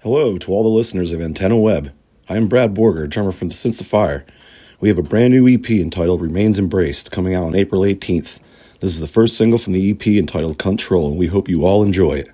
Hello to all the listeners of Antenna Web. I am Brad Borger, drummer from Since the Fire. We have a brand new EP entitled Remains Embraced coming out on April 18th. This is the first single from the EP entitled Control, and we hope you all enjoy it.